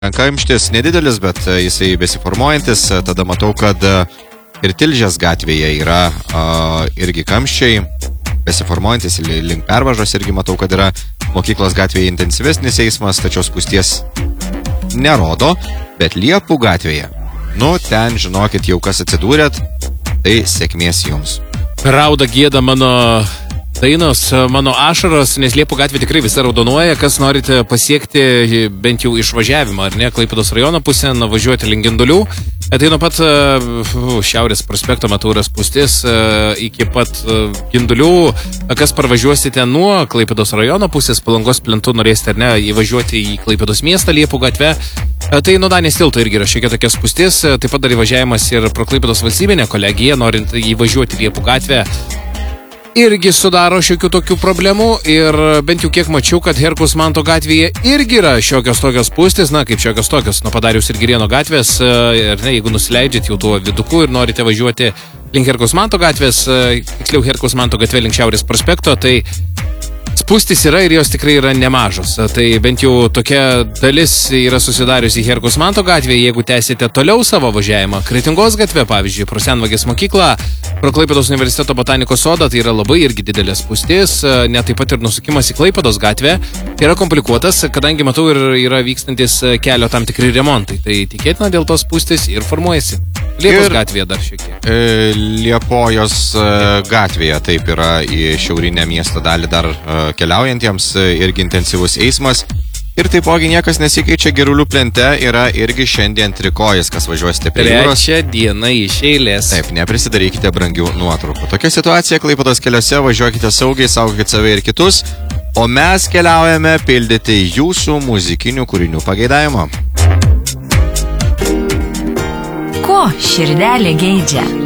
Kamštis nedidelis, bet jisai besiformuojantis. Tada matau, kad ir Tilžės gatvėje yra irgi kamščiai besiformuojantis, link pervažos irgi matau, kad yra mokyklos gatvėje intensyvesnis eismas, tačiau spūsties nerodo, bet Liepų gatvėje, ten žinokit jau kas atsidūrėt, tai sėkmės jums. Rauda gieda mano dainos, mano ašaros, nes Liepų gatvė tikrai visa raudonuoja, kas norite pasiekti bent jau išvažiavimą, ar ne, Klaipėdos rajono pusę, nuvažiuoti link Gindulių. Tai nuo pat Šiaurės prospekto matau yra spūstis iki pat Gindulių, kas parvažiuosite nuo Klaipėdos rajono pusės, Palangos plentu norėsite ar ne įvažiuoti į Klaipėdos miestą Liepų gatvę. Tai nuo Danės tilto irgi yra šiek tiek tokia spūstis, taip pat dar įvažiavimas ir pro Klaipėdos valstybinę kolegiją, norint įvažiuoti Liepų gatvę. Irgi sudaro šiokių tokių problemų ir bent jau kiek mačiau, kad Herkaus Manto gatvėje irgi yra šiokios tokios spūstys, kaip šiokios tokios, nuo Padariaus ir Girėno gatvės, ir ne, jeigu nusileidžiat jau tuo viduku ir norite važiuoti link Herkaus Manto gatvės, tiksliau Herkaus Manto gatvė link Šiaurės prospekto, tai spūstys yra ir jos tikrai yra nemažos. Tai bent jau tokia dalis yra susidariusi Herkaus Manto gatvėje, jeigu tęsite toliau savo važiavimą. Kretingos gatvė, pavyzdžiui, pro Senvagės mokyklą, pro Klaipėdos universiteto botanikos sodą, tai yra labai irgi didelė spūstis, net taip pat ir nusukimas į Klaipėdos gatvę yra komplikuotas, kadangi matau ir yra vykstantis kelio tam tikri remontai. Tai tikėtina dėl tos spūstis ir formuojasi. Liepos gatvėje dar šiek tiek. Liepojos gatvėje taip yra į šiaurinę miesto dalį dar keliaujantiems irgi intensyvus eismas. Ir taipogi niekas nesikeičia Girulių plente, yra irgi šiandien trikojis, kas važiuosite prie jūros. 3 dieną iš eilės. Taip, neprisidarykite brangių nuotraukų. Tokia situacija Klaipėdos keliuose, važiuokite saugiai, saugokite save ir kitus, o mes keliaujame pildyti jūsų muzikinių kūrinių pageidavimo. Ko širdelė geidžia?